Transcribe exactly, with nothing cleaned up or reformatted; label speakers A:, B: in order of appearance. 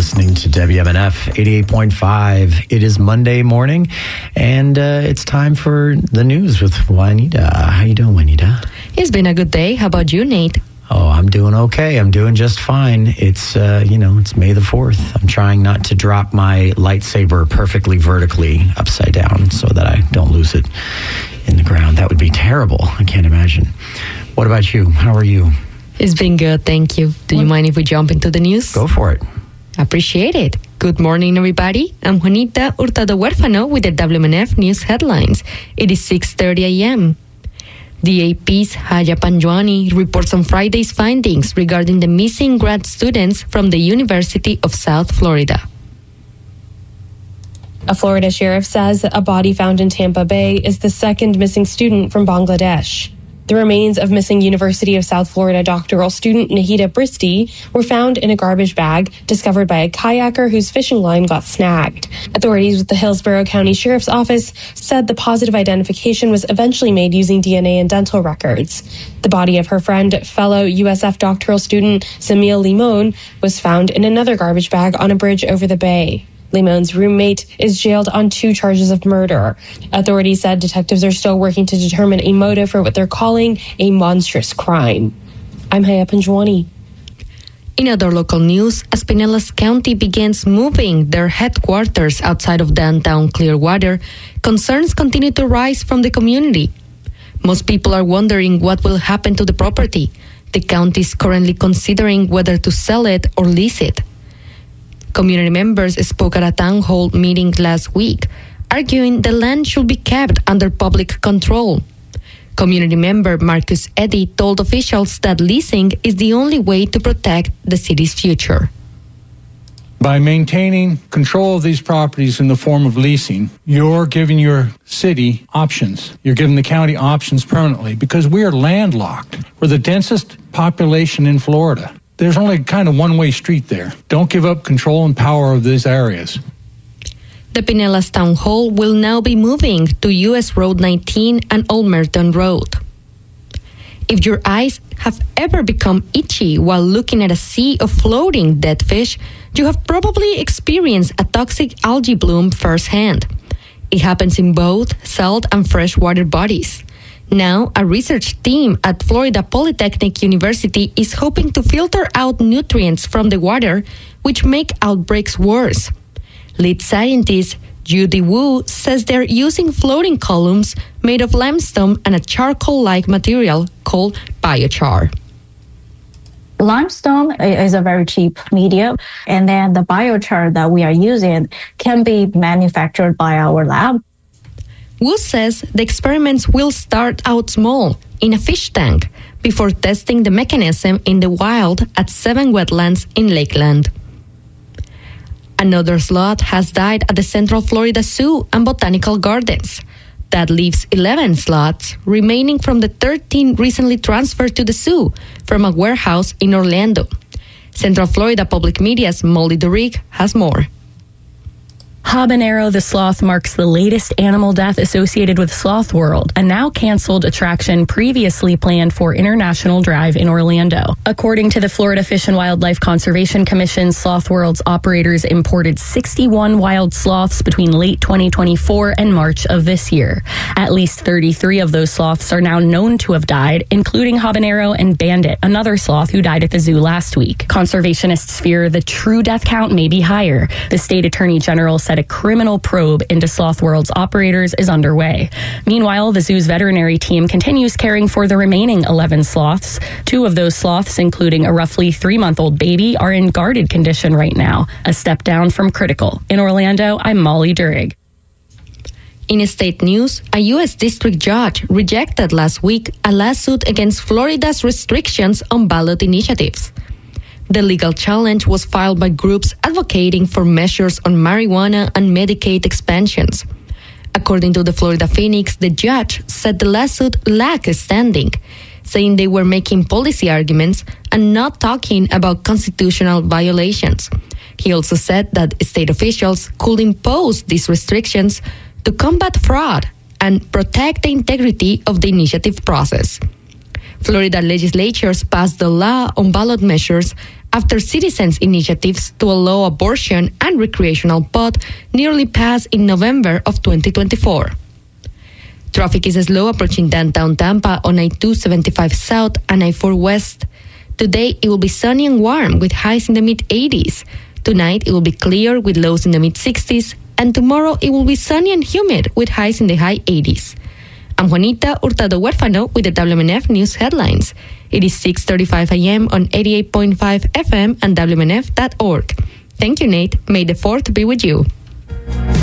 A: listening to W M N F eighty-eight point five. It is Monday morning, and uh, it's time for the news with Juanita. How you doing, Juanita?
B: It's been a good day. How about you, Nate?
A: Oh, I'm doing okay. I'm doing just fine. It's, uh, you know, it's May the fourth. I'm trying not to drop my lightsaber perfectly vertically upside down so that I don't lose it in the ground. That would be terrible. I can't imagine. What about you? How are you?
B: It's been good, thank you. Do you mind if we jump into the news?
A: Go for it.
B: Appreciate it. Good morning, everybody. I'm Juanita Hurtado Huérfano with the W M N F News headlines. It is six thirty a.m. The A P's Haya Panjwani reports on Friday's findings regarding the missing grad students from the University of South Florida.
C: A Florida sheriff says a body found in Tampa Bay is the second missing student from Bangladesh. The remains of missing University of South Florida doctoral student Nahida Bristi were found in a garbage bag discovered by a kayaker whose fishing line got snagged. Authorities with the Hillsborough County Sheriff's Office said the positive identification was eventually made using D N A and dental records. The body of her friend, fellow U S F doctoral student Samil Limon, was found in another garbage bag on a bridge over the bay. Limon's roommate is jailed on two charges of murder. Authorities said detectives are still working to determine a motive for what they're calling a monstrous crime. I'm Haya Panjwani.
B: In other local news, as Pinellas County begins moving their headquarters outside of downtown Clearwater, concerns continue to rise from the community. Most people are wondering what will happen to the property. The county is currently considering whether to sell it or lease it. Community members spoke at a town hall meeting last week, arguing the land should be kept under public control. Community member Marcus Eddy told officials that leasing is the only way to protect the city's future.
D: By maintaining control of these properties in the form of leasing, you're giving your city options. You're giving the county options permanently because we are landlocked. We're the densest population in Florida. There's only kind of one-way street there. Don't give up control and power of these areas.
B: The Pinellas Town Hall will now be moving to U S Road nineteen and Old Merton Road. If your eyes have ever become itchy while looking at a sea of floating dead fish, you have probably experienced a toxic algae bloom firsthand. It happens in both salt and freshwater bodies. Now, a research team at Florida Polytechnic University is hoping to filter out nutrients from the water, which make outbreaks worse. Lead scientist Judy Wu says they're using floating columns made of limestone and a charcoal-like material called biochar.
E: Limestone is a very cheap medium, and then the biochar that we are using can be manufactured by our lab.
B: Wu says the experiments will start out small, in a fish tank, before testing the mechanism in the wild at seven wetlands in Lakeland. Another sloth has died at the Central Florida Zoo and Botanical Gardens. That leaves eleven sloths remaining from the thirteen recently transferred to the zoo from a warehouse in Orlando. Central Florida Public Media's Molly Durick has more.
F: Habanero the Sloth marks the latest animal death associated with Sloth World, a now canceled attraction previously planned for International Drive in Orlando. According to the Florida Fish and Wildlife Conservation Commission, Sloth World's operators imported sixty-one wild sloths between late twenty twenty-four and March of this year. At least thirty-three of those sloths are now known to have died, including Habanero and Bandit, another sloth who died at the zoo last week. Conservationists fear the true death count may be higher. The state attorney general said a criminal probe into Sloth World's operators is underway. Meanwhile, the zoo's veterinary team continues caring for the remaining eleven sloths. Two of those sloths, including a roughly three-month-old baby, are in guarded condition right now, a step down from critical. In Orlando, I'm Molly Durick.
B: In state news, a U S district judge rejected last week a lawsuit against Florida's restrictions on ballot initiatives. The legal challenge was filed by groups advocating for measures on marijuana and Medicaid expansions. According to the Florida Phoenix, the judge said the lawsuit lacked standing, saying they were making policy arguments and not talking about constitutional violations. He also said that state officials could impose these restrictions to combat fraud and protect the integrity of the initiative process. Florida legislatures passed the law on ballot measures after citizens' initiatives to allow abortion and recreational pot nearly passed in November of twenty twenty-four. Traffic is slow approaching downtown Tampa on I two seventy-five South and I four West. Today, it will be sunny and warm with highs in the mid-eighties. Tonight, it will be clear with lows in the mid-sixties. And tomorrow, it will be sunny and humid with highs in the high eighties. I'm Juanita Hurtado Huérfano with the W M N F News Headlines. It is six thirty-five a.m. on eighty-eight point five F M and W M N F dot org. Thank you, Nate. May the fourth be with you.